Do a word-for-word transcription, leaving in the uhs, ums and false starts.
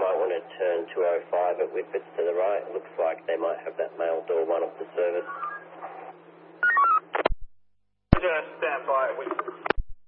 might want to turn two oh five at Whitfords to the right. It looks like they might have that mail door one off the service. Just stand by at Whitfords.